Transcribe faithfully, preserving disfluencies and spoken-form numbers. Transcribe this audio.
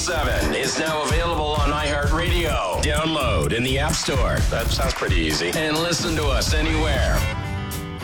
seven is now available on iHeartRadio. Download in the App Store. That sounds pretty easy. And listen to us anywhere.